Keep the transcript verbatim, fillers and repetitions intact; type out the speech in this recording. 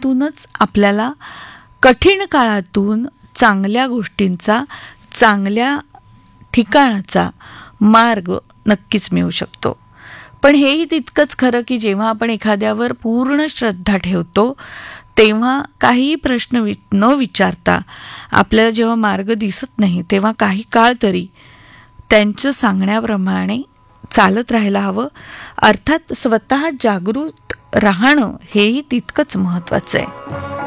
त्यातूनच आपल्याला कठीण काळातून चांगल्या गोष्टींचा, चांगल्या ठिकाणाचा मार्ग नक्कीच मिळू शकतो. पण हेही तितकंच खरं की जेव्हा आपण एखाद्यावर पूर्ण श्रद्धा ठेवतो तेव्हा काही प्रश्न वि न विचारता आपल्याला जेव्हा मार्ग दिसत नाही तेव्हा काही काळ तरी त्यांचं सांगण्याप्रमाणे चालत राहायला हवं. अर्थात स्वतः जागृत राहणं हेही तितकंच महत्त्वाचं आहे.